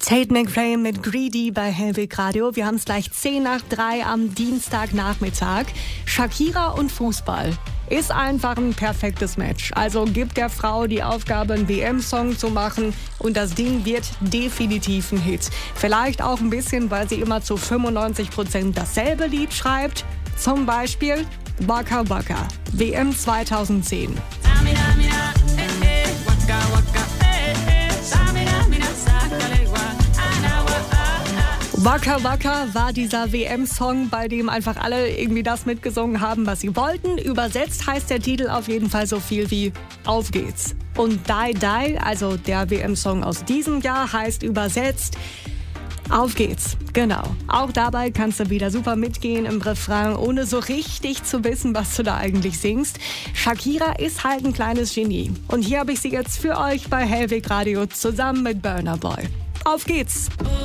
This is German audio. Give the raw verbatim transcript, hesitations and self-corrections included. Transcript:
Tate McRae mit Greedy bei Hellwig Radio. Wir haben es gleich zehn nach drei am Dienstagnachmittag. Shakira und Fußball ist einfach ein perfektes Match. Also gibt der Frau die Aufgabe, einen W M-Song zu machen und das Ding wird definitiv ein Hit. Vielleicht auch ein bisschen, weil sie immer zu fünfundneunzig Prozent dasselbe Lied schreibt. Zum Beispiel Waka Waka, W M zweitausendzehn. Waka Waka war dieser W M-Song, bei dem einfach alle irgendwie das mitgesungen haben, was sie wollten. Übersetzt heißt der Titel auf jeden Fall so viel wie Auf geht's. Und Die Die, also der W M-Song aus diesem Jahr, heißt übersetzt Auf geht's. Genau. Auch dabei kannst du wieder super mitgehen im Refrain, ohne so richtig zu wissen, was du da eigentlich singst. Shakira ist halt ein kleines Genie. Und hier habe ich sie jetzt für euch bei Hellwig Radio zusammen mit Burna Boy. Auf geht's!